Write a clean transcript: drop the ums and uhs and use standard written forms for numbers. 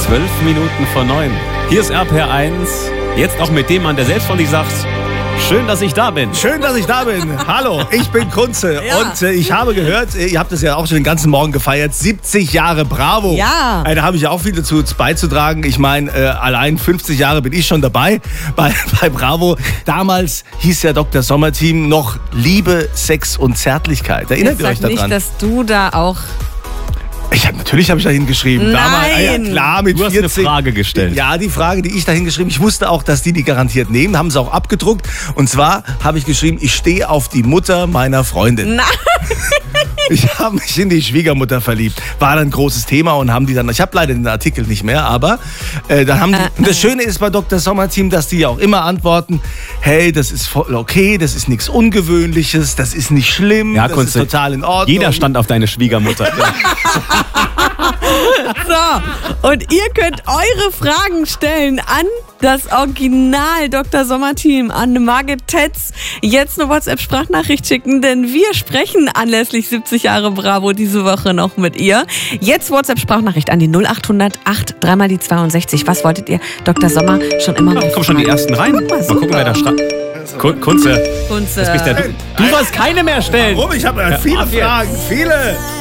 12 Minuten vor 9. Hier ist RPR1. Jetzt auch mit dem Mann, der selbst von sich sagt, schön, dass ich da bin. Schön, dass ich da bin. Hallo, ich bin Kunze. Ja. Und ich habe gehört, ihr habt das ja auch schon den ganzen Morgen gefeiert, 70 Jahre Bravo. Ja. Da habe ich auch viel dazu beizutragen. Ich meine, allein 50 Jahre bin ich schon dabei bei Bravo. Damals hieß ja Dr. Sommer-Team noch Liebe, Sex und Zärtlichkeit. Erinnert Jetzt ihr euch sag daran? nicht, dass du da auch... Natürlich habe ich da hingeschrieben. Damals, Nein. ja, klar, mit Du hast 14. eine Frage gestellt. Ja, die Frage, die ich da hingeschrieben, ich wusste auch, dass die garantiert nehmen, haben sie auch abgedruckt. Und zwar habe ich geschrieben, ich stehe auf die Mutter meiner Freundin. Nein. Ich habe mich in die Schwiegermutter verliebt. War dann ein großes Thema und haben die dann, ich habe leider den Artikel nicht mehr, aber dann haben die, und das Schöne ist bei Dr. Sommer-Team, dass die ja auch immer antworten, hey, das ist voll okay, das ist nichts Ungewöhnliches, das ist nicht schlimm, Ja, das Kunze, ist total in Ordnung. Jeder stand auf deine Schwiegermutter. So, und ihr könnt eure Fragen stellen an das Original Dr. Sommer-Team, an Margit Tetz. Jetzt eine WhatsApp-Sprachnachricht schicken, denn wir sprechen anlässlich 70 Jahre Bravo diese Woche noch mit ihr. Jetzt WhatsApp-Sprachnachricht an die 0800 8 3 mal die 62. Was wolltet ihr Dr. Sommer schon immer mal Kommen schon die ersten rein. Guck mal, Mal gucken, wer da schreibt. Kunze, Kunze. das bist ja du. Du sollst keine mehr stellen. Warum? Ich habe viele Fragen, viele.